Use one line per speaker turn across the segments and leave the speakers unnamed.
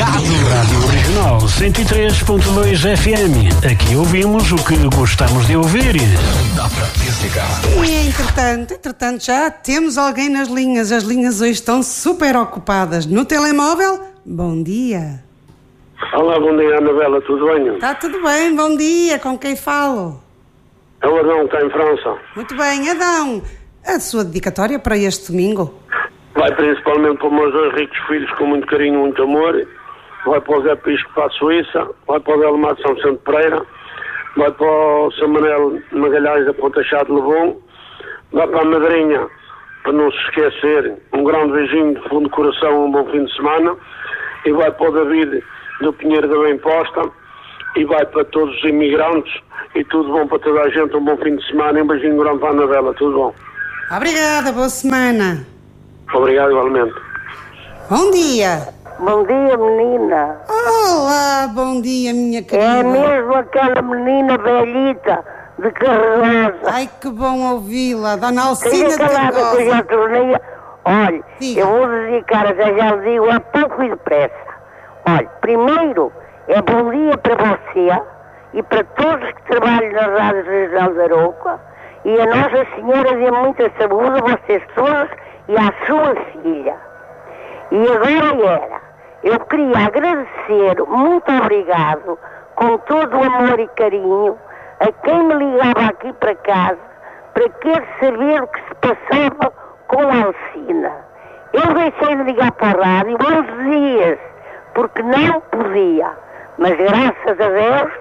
ligado. Rádio Regional 103.2 FM. Aqui ouvimos o que gostamos de ouvir.
Dá para desligar.
E entretanto, já temos alguém nas linhas. As linhas hoje estão super ocupadas. No telemóvel, bom dia.
Olá, bom dia, Anabela, tudo bem?
Está tudo bem, bom dia. Com quem falo?
É o Adão, está em França.
Muito bem, Adão. A sua dedicatória para este domingo?
Vai principalmente para os meus dois ricos filhos com muito carinho, muito amor. Vai para o Zé Pisco para a Suíça. Vai para o Delmar de São Vicente Pereira. Vai para o São Manuel Magalhães da Ponta Chá de Lebon. Vai para a madrinha, para não se esquecer, um grande beijinho de fundo de coração, um bom fim de semana. E vai para o David do Pinheiro da Bem Posta. E vai para todos os imigrantes. E tudo bom para toda a gente, um bom fim de semana e um beijinho grande para a Anabela, tudo bom?
Obrigada, boa semana.
Obrigado igualmente.
Bom dia.
Bom dia, menina.
Olá, bom dia, minha querida.
É mesmo aquela menina velhita de Carregosa.
Ai, que bom ouvi-la, Dona Alcina
Tenha
de
calada que eu
Carregosa.
já tornei. Olha,
Diga.
eu vou dedicar, já lhe digo, a pouco e depressa. Olha, primeiro é bom dia para você e para todos que trabalham na Rádio Regional da Arouca e a Nossa Senhora dê muita saúde a vocês todos e à sua filha. E agora eu queria agradecer, muito obrigado, com todo o amor e carinho, a quem me ligava aqui para casa para querer saber o que se passava com a Alcina. Eu deixei de ligar para a rádio 11 dias, porque não podia, mas graças a Deus.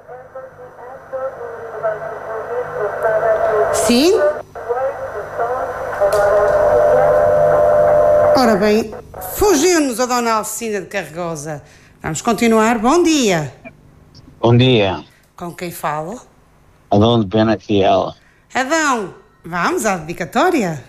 Sim? Ora bem, fugiu-nos a Dona Alcina de Carregosa. Vamos continuar. Bom dia.
Bom dia,
Com quem falo?
Adão de Pena Fiel.
Adão, vamos à dedicatória?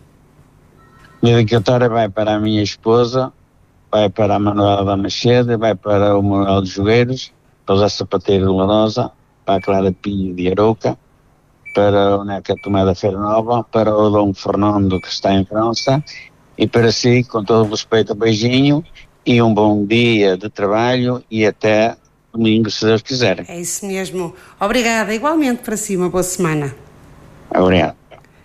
Minha dedicatória vai para a minha esposa, vai para a Manuela da Macheda, vai para o Manuel de Jogueiros, para o Zé Sapateiro de Larosa, para a Clara Pinho de Arouca, para o Neca Tomé da Feira Nova, para o Dom Fernando que está em França e para si, com todo o respeito, um beijinho e um bom dia de trabalho e até domingo, se Deus quiser.
É isso mesmo. Obrigada. Igualmente para si, uma boa semana.
Obrigado.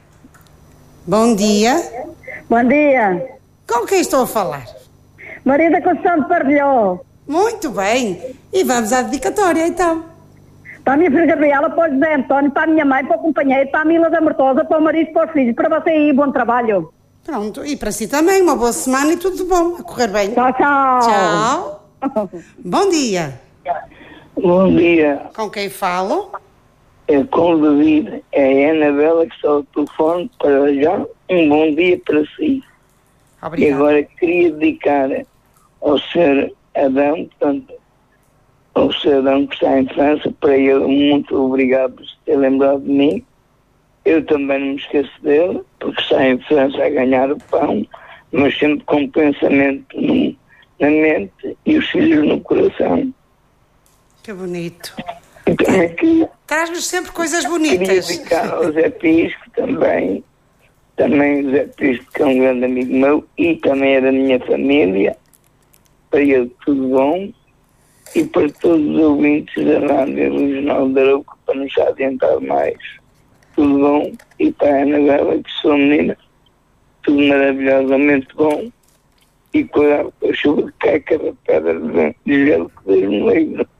Bom dia.
Bom dia.
Com quem estou a falar?
Maria da Conceição de Parrilhó.
Muito bem. E vamos à dedicatória, então.
Para a minha filha Gabriela, para o José António, para a minha mãe, para o companheiro, para a Mila da Mortosa, para o marido, para os filhos. Para você aí, bom trabalho.
Pronto. E para si também, uma boa semana e tudo de bom. A correr bem.
Tchau, tchau.
Tchau. Bom dia.
Bom dia,
Com quem falo?
é com o David, é a Anabela que está ao telefone para já um bom dia para si. E
Obrigada.
agora queria dedicar ao Sr. Adão, portanto, ao Sr. Adão que está em França, para ele muito obrigado por se ter lembrado de mim. Eu também não me esqueço dele, porque está em França a ganhar o pão, mas sempre com o pensamento na mente e os filhos no coração.
Que bonito.
Então é que
Traz-nos sempre coisas
queria
bonitas.
dedicar ao Zé Pisco também o Zé Pisco, que é um grande amigo meu e também é da minha família, para ele tudo bom, e para todos os ouvintes da Rádio Regional da Arouca, para não se adiantar mais, tudo bom, e para a Anabela, que sou menina, tudo maravilhosamente bom, e cuidado com a chuva que cai cada pedra de gelo que Deus me livre.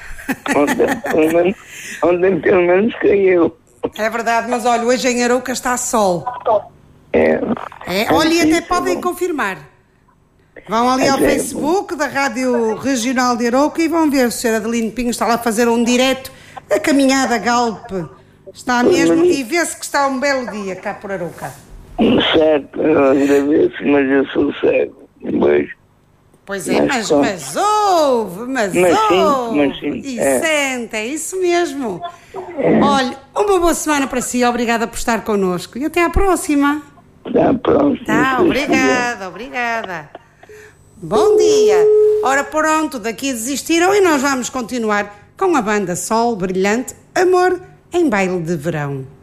Ontem pelo menos caiu.
É verdade, mas olha, hoje em Arouca está sol.
É,
Olha, e até podem confirmar. Vão ali ao Facebook da Rádio Regional de Arouca e vão ver o Sr. Adelino Pinho está lá a fazer um direto da caminhada Galpe. Está mesmo, e vê-se que está um belo dia cá por Arouca.
certo, eu agradeço, mas eu sou cego. Um beijo.
Pois é, mas ouve.
Mas sim,
E sente, é isso mesmo. Olha, uma boa semana para si, obrigada por estar connosco e até à próxima.
Até à próxima.
Tá, obrigada. Bom dia. Ora pronto, daqui desistiram e nós vamos continuar com a banda Sol Brilhante, Amor em Baile de Verão.